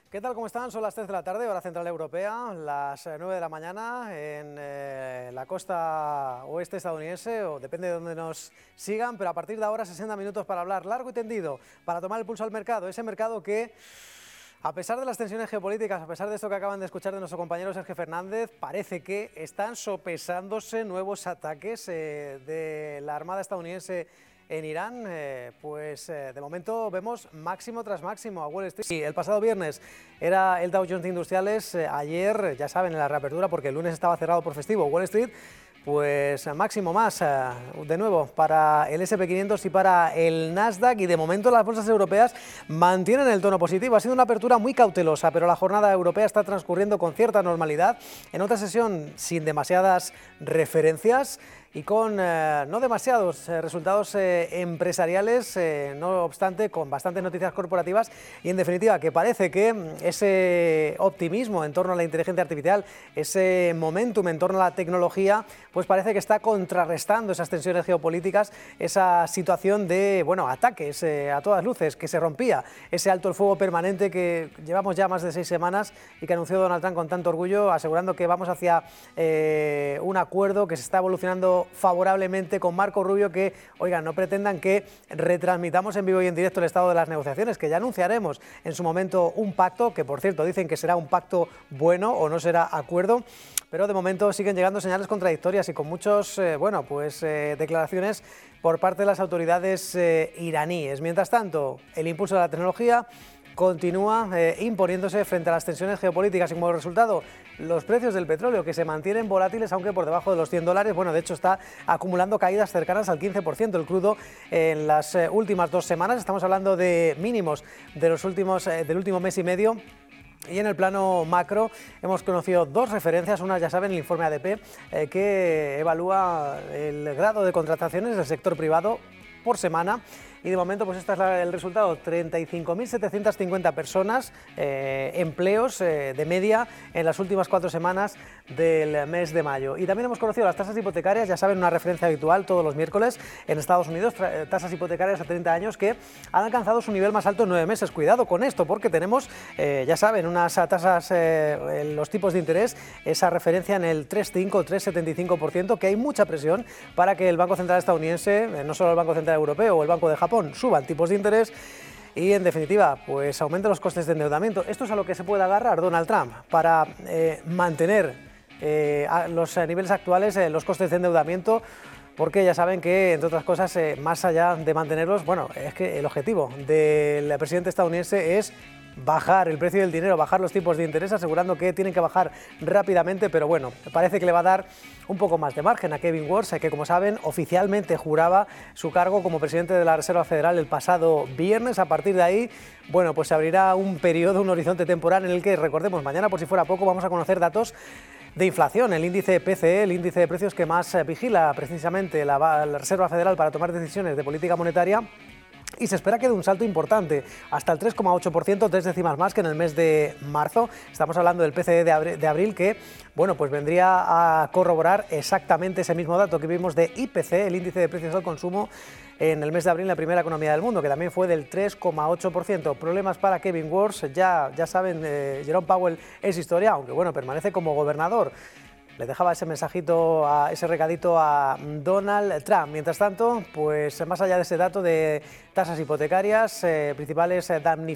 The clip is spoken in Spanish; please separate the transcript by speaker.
Speaker 1: ¿Qué tal? ¿Cómo están? Son las 3 de la tarde, hora central europea, las 9 de la mañana en la costa oeste estadounidense, o depende de donde nos sigan, pero a partir de ahora 60 minutos para hablar largo y tendido, para tomar el pulso al mercado, ese mercado que, a pesar de las tensiones geopolíticas, a pesar de esto que acaban de escuchar de nuestro compañero Sergio Fernández, parece que están sopesándose nuevos ataques de la Armada estadounidense en Irán. De momento vemos máximo tras máximo a Wall Street. Y el pasado viernes era el Dow Jones de Industriales, ayer, ya saben, en la reapertura, porque el lunes estaba cerrado por festivo, Wall Street, pues máximo más, de nuevo, para el S&P 500 y para el Nasdaq, y de momento las bolsas europeas mantienen el tono positivo. Ha sido una apertura muy cautelosa, pero la jornada europea está transcurriendo con cierta normalidad, en otra sesión sin demasiadas referencias y con no demasiados resultados empresariales, no obstante con bastantes noticias corporativas, y en definitiva que parece que ese optimismo en torno a la inteligencia artificial, ese momentum en torno a la tecnología, pues parece que está contrarrestando esas tensiones geopolíticas, esa situación de ataques a todas luces, que se rompía ese alto el fuego permanente que llevamos ya más de 6 semanas y que anunció Donald Trump con tanto orgullo, asegurando que vamos hacia un acuerdo que se está evolucionando favorablemente con Marco Rubio, que, oigan, no pretendan que retransmitamos en vivo y en directo el estado de las negociaciones, que ya anunciaremos en su momento un pacto, que por cierto dicen que será un pacto bueno o no será acuerdo, pero de momento siguen llegando señales contradictorias y con muchos, declaraciones por parte de las autoridades iraníes. Mientras tanto, el impulso de la tecnología continúa imponiéndose frente a las tensiones geopolíticas, y como resultado los precios del petróleo, que se mantienen volátiles aunque por debajo de los $100. Bueno, de hecho está acumulando caídas cercanas al 15% el crudo en las últimas 2 semanas. Estamos hablando de mínimos de los del último mes y medio. Y en el plano macro hemos conocido 2 referencias, una, ya saben, el informe ADP, que evalúa el grado de contrataciones del sector privado por semana, y de momento pues este es el resultado: 35.750 personas, empleos de media en las últimas 4 semanas del mes de mayo. Y también hemos conocido las tasas hipotecarias, ya saben, una referencia habitual todos los miércoles en Estados Unidos, tasas hipotecarias a 30 años que han alcanzado su nivel más alto en 9 meses. Cuidado con esto, porque tenemos, ya saben, unas tasas, los tipos de interés, esa referencia en el 3,5, 3,75%, que hay mucha presión para que el Banco Central estadounidense, no solo el Banco Central Europeo o el Banco de Japón, suban tipos de interés y, en definitiva, pues aumenten los costes de endeudamiento. Esto es a lo que se puede agarrar Donald Trump para mantener a los niveles actuales los costes de endeudamiento, porque ya saben que, entre otras cosas, más allá de mantenerlos, es que el objetivo del presidente estadounidense es bajar el precio del dinero, bajar los tipos de interés, asegurando que tienen que bajar rápidamente, pero bueno, parece que le va a dar un poco más de margen a Kevin Warsh, que, como saben, oficialmente juraba su cargo como presidente de la Reserva Federal el pasado viernes. A partir de ahí, pues se abrirá un periodo, un horizonte temporal en el que, recordemos, mañana, por si fuera poco, vamos a conocer datos de inflación, el índice PCE, el índice de precios que más vigila precisamente la Reserva Federal para tomar decisiones de política monetaria. Y se espera que dé un salto importante, hasta el 3,8%, 3 décimas más que en el mes de marzo. Estamos hablando del PCE de abril, que vendría a corroborar exactamente ese mismo dato que vimos de IPC, el índice de precios al consumo, en el mes de abril en la primera economía del mundo, que también fue del 3,8%. Problemas para Kevin Warsh, ya saben, Jerome Powell es historia, aunque permanece como gobernador. Le dejaba ese mensajito, ese recadito a Donald Trump. Mientras tanto, pues más allá de ese dato de tasas hipotecarias, principales damnificaciones